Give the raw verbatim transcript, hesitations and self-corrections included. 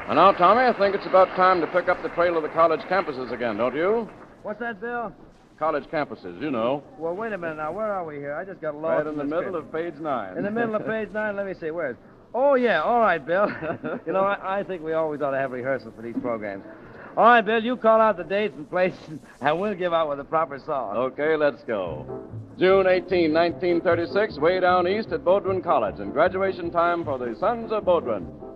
And now, Tommy, I think it's about time to pick up the trail of the college campuses again, don't you? What's that, Bill? College campuses, you know. Well, wait a minute now. Where are we here? I just got lost. Right in the middle of page nine. In the middle of page nine? Let me see. Where's... Oh, yeah. All right, Bill. You know, I, I think we always ought to have rehearsals for these programs. All right, Bill, you call out the dates and places, and we'll give out with a proper song. Okay, let's go. June eighteenth, nineteen thirty-six, way down east at Bowdoin College, and graduation time for the Sons of Bowdoin.